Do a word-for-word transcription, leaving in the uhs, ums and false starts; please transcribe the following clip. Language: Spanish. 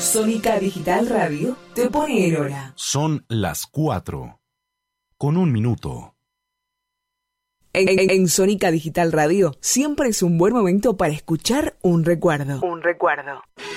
Sónica Digital Radio te pone en hora. Son las cuatro. Con un minuto. En, en, en Sónica Digital Radio siempre es un buen momento para escuchar un recuerdo. Un recuerdo.